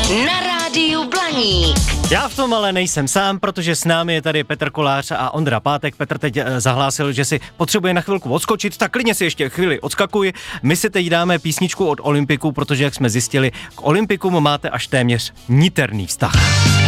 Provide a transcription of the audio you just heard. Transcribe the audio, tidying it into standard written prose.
Na rádiu Blaník. Já v tom ale nejsem sám, protože s námi je tady Petr Kolář a Ondra Pátek. Petr teď zahlásil, že si potřebuje na chvilku odskočit, tak klidně si ještě chvíli odskakuj. My si teď dáme písničku od Olympiku, protože jak jsme zjistili, k Olympikům máte až téměř niterný vztah.